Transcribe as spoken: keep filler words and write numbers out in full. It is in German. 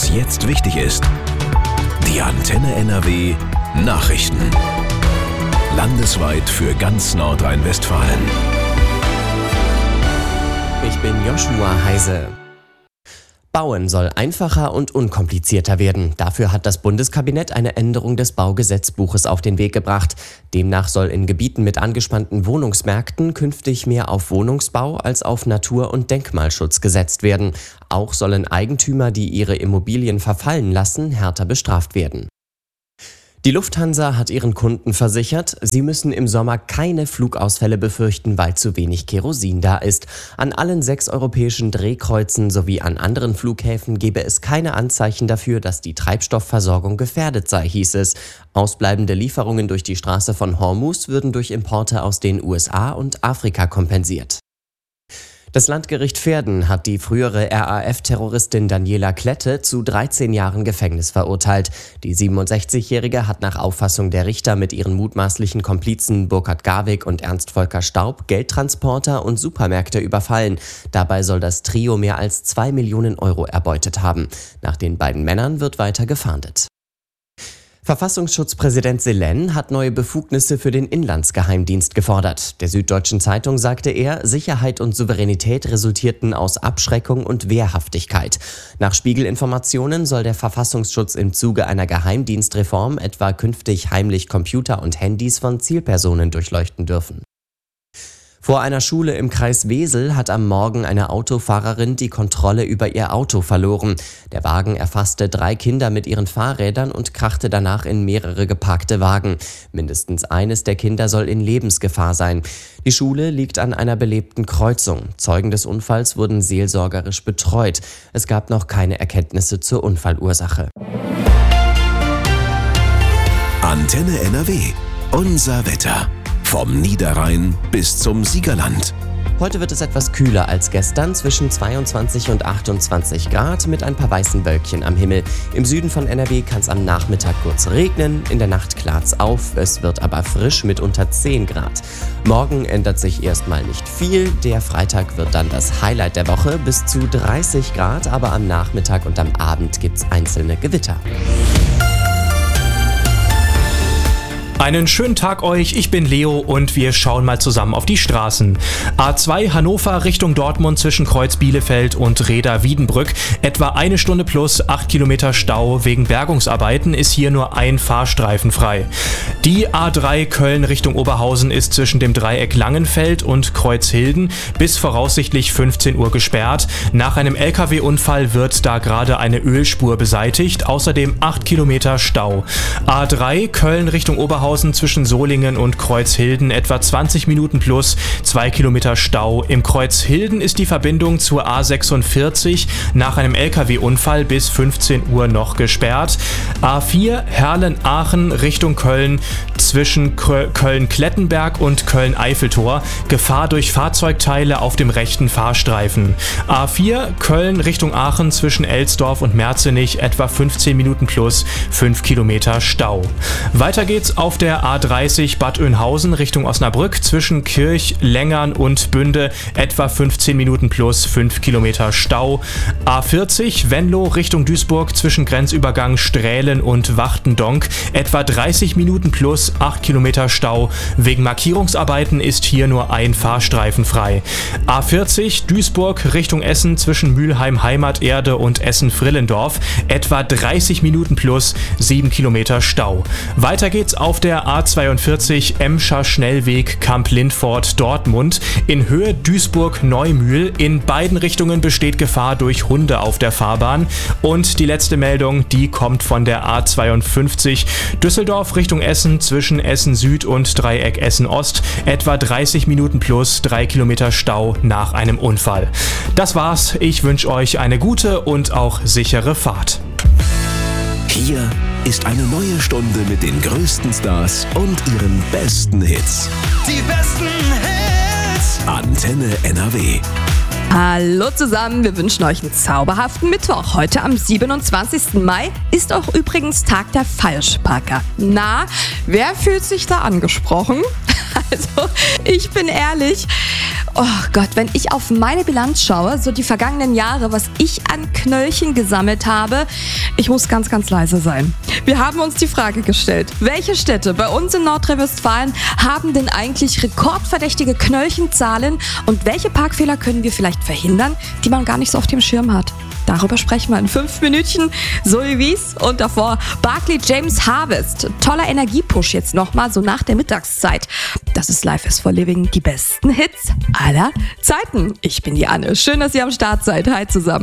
was jetzt wichtig ist. Die Antenne N R W Nachrichten. Landesweit für ganz Nordrhein-Westfalen. Ich bin Joshua Heise. Bauen soll einfacher und unkomplizierter werden. Dafür hat das Bundeskabinett eine Änderung des Baugesetzbuches auf den Weg gebracht. Demnach soll in Gebieten mit angespannten Wohnungsmärkten künftig mehr auf Wohnungsbau als auf Natur- und Denkmalschutz gesetzt werden. Auch sollen Eigentümer, die ihre Immobilien verfallen lassen, härter bestraft werden. Die Lufthansa hat ihren Kunden versichert, sie müssen im Sommer keine Flugausfälle befürchten, weil zu wenig Kerosin da ist. An allen sechs europäischen Drehkreuzen sowie an anderen Flughäfen gebe es keine Anzeichen dafür, dass die Treibstoffversorgung gefährdet sei, hieß es. Ausbleibende Lieferungen durch die Straße von Hormuz würden durch Importe aus den U S A und Afrika kompensiert. Das Landgericht Verden hat die frühere R A F-Terroristin Daniela Klette zu dreizehn Jahren Gefängnis verurteilt. Die siebenundsechzigjährige hat nach Auffassung der Richter mit ihren mutmaßlichen Komplizen Burkhard Garwig und Ernst Volker Staub Geldtransporter und Supermärkte überfallen. Dabei soll das Trio mehr als zwei Millionen Euro erbeutet haben. Nach den beiden Männern wird weiter gefahndet. Verfassungsschutzpräsident Selen hat neue Befugnisse für den Inlandsgeheimdienst gefordert. Der Süddeutschen Zeitung sagte er, Sicherheit und Souveränität resultierten aus Abschreckung und Wehrhaftigkeit. Nach Spiegelinformationen soll der Verfassungsschutz im Zuge einer Geheimdienstreform etwa künftig heimlich Computer und Handys von Zielpersonen durchleuchten dürfen. Vor einer Schule im Kreis Wesel hat am Morgen eine Autofahrerin die Kontrolle über ihr Auto verloren. Der Wagen erfasste drei Kinder mit ihren Fahrrädern und krachte danach in mehrere geparkte Wagen. Mindestens eines der Kinder soll in Lebensgefahr sein. Die Schule liegt an einer belebten Kreuzung. Zeugen des Unfalls wurden seelsorgerisch betreut. Es gab noch keine Erkenntnisse zur Unfallursache. Antenne N R W. Unser Wetter. Vom Niederrhein bis zum Siegerland. Heute wird es etwas kühler als gestern, zwischen zweiundzwanzig und achtundzwanzig Grad mit ein paar weißen Wölkchen am Himmel. Im Süden von N R W kann es am Nachmittag kurz regnen, in der Nacht klart's auf, es wird aber frisch mit unter zehn Grad. Morgen ändert sich erstmal nicht viel, der Freitag wird dann das Highlight der Woche, bis zu dreißig Grad, aber am Nachmittag und am Abend gibt's einzelne Gewitter. Einen schönen Tag euch, ich bin Leo und wir schauen mal zusammen auf die Straßen. A zwei Hannover Richtung Dortmund zwischen Kreuz Bielefeld und Reda Wiedenbrück. Etwa eine Stunde plus acht Kilometer Stau. Wegen Bergungsarbeiten ist hier nur ein Fahrstreifen frei. Die A drei Köln Richtung Oberhausen ist zwischen dem Dreieck Langenfeld und Kreuzhilden bis voraussichtlich fünfzehn Uhr gesperrt. Nach einem L K W-Unfall wird da gerade eine Ölspur beseitigt. Außerdem acht Kilometer Stau. A drei Köln Richtung Oberhausen zwischen Solingen und Kreuzhilden etwa zwanzig Minuten plus zwei Kilometer Stau. Im Kreuzhilden ist die Verbindung zur A sechsundvierzig nach einem L K W-Unfall bis fünfzehn Uhr noch gesperrt. A vier Herlen-Aachen Richtung Köln zwischen Köln-Klettenberg und Köln-Eiffeltor. Gefahr durch Fahrzeugteile auf dem rechten Fahrstreifen. A vier Köln Richtung Aachen zwischen Elsdorf und Merzenich etwa fünfzehn Minuten plus fünf Kilometer Stau. Weiter geht's auf der A dreißig Bad Oeynhausen Richtung Osnabrück zwischen Kirch, Längern und Bünde etwa fünfzehn Minuten plus fünf Kilometer Stau. A vierzig Venlo Richtung Duisburg zwischen Grenzübergang Strählen und Wachtendonk etwa dreißig Minuten plus acht Kilometer Stau. Wegen Markierungsarbeiten ist hier nur ein Fahrstreifen frei. A vierzig Duisburg Richtung Essen zwischen Mülheim Heimaterde und Essen-Frillendorf etwa dreißig Minuten plus sieben Kilometer Stau. Weiter geht's auf der A zweiundvierzig Emscher Schnellweg Kamp-Lindfort Dortmund in Höhe Duisburg-Neumühl. In beiden Richtungen besteht Gefahr durch Hunde auf der Fahrbahn. Und die letzte Meldung, die kommt von der A zweiundfünfzig Düsseldorf Richtung Essen zwischen Essen Süd und Dreieck Essen Ost etwa dreißig Minuten plus drei Kilometer Stau nach einem Unfall. Das war's. Ich wünsche euch eine gute und auch sichere Fahrt. Hier ist eine neue Stunde mit den größten Stars und ihren besten Hits. Die besten Hits. Antenne N R W. Hallo zusammen, wir wünschen euch einen zauberhaften Mittwoch. Heute am siebenundzwanzigsten Mai ist auch übrigens Tag der Falschparker. Na, wer fühlt sich da angesprochen? Also, ich bin ehrlich, oh Gott, wenn ich auf meine Bilanz schaue, so die vergangenen Jahre, was ich an Knöllchen gesammelt habe, ich muss ganz, ganz leise sein. Wir haben uns die Frage gestellt, welche Städte bei uns in Nordrhein-Westfalen haben denn eigentlich rekordverdächtige Knöllchenzahlen und welche Parkfehler können wir vielleicht verhindern, die man gar nicht so auf dem Schirm hat? Darüber sprechen wir in fünf Minütchen, so wie wie's. Und davor Barclay James Harvest. Toller Energiepush jetzt nochmal, so nach der Mittagszeit. Das ist Life is for Living, die besten Hits aller Zeiten. Ich bin die Anne. Schön, dass ihr am Start seid. Hi zusammen.